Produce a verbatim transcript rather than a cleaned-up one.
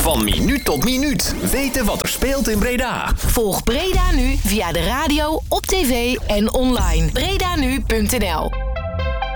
Van minuut tot minuut weten wat er speelt in Breda. Volg Breda Nu via de radio, op tv en online. Bredanu punt n l